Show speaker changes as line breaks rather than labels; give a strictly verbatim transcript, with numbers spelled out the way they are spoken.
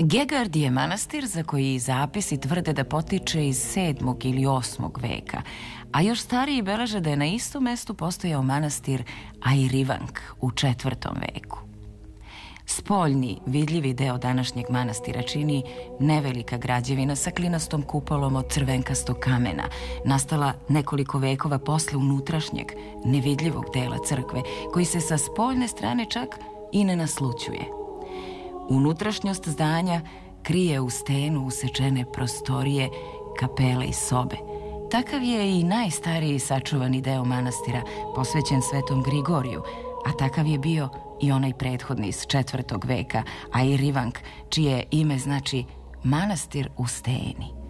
Gegard je manastir za koji zapisi tvrde da potiče iz sedmog ili osmog veka, a još stariji beleže da je na istom mestu postojao manastir Airivank u četvrtom veku. Spoljni, vidljivi deo današnjeg manastira čini nevelika građevina sa klinastom kupolom od crvenkastog kamena, nastala nekoliko vekova posle unutrašnjeg, nevidljivog dela crkve, koji se sa spoljne strane čak i ne naslućuje. Unutrašnjost zdanja krije u stenu usečene prostorije, kapele i sobe. Takav je i najstariji sačuvani deo manastira, posvećen Svetom Grigoriju, a takav je bio i onaj prethodni iz četvrtog veka, Airivank, čije ime znači manastir u steni.